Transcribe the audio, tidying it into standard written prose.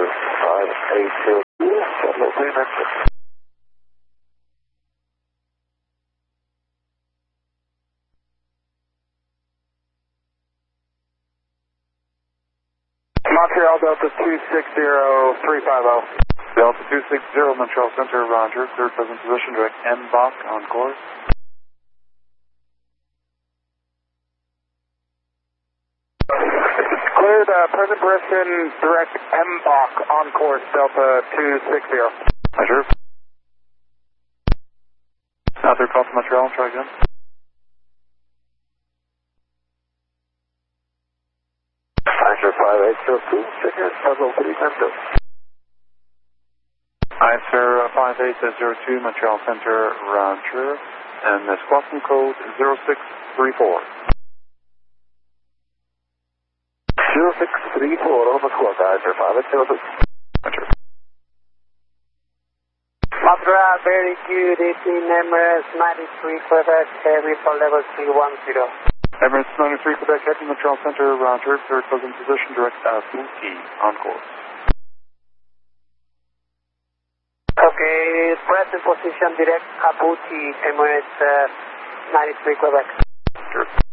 582. Montreal Delta 260350. Delta 260, Montreal Center, roger. Third present position, direct MBOC on course. Cleared, present position, direct MBOC on course, Delta 260. Measure. Now third call to Montreal, try again. Answer 5802, Signet, Puzzle 310. Answer 5802, Montreal Center, roger. And the squawking code 0634. 0634 on the clock, answer 5802. Enter. Montreal, very good, 18 Emirates, 93 Quebec, heavy for level 310. Emirates 93 Quebec, head to Montreal Center, roger. Third present position, direct Bouti on course. Okay, present position, direct Abuti, Emirates 93 Quebec. Sure.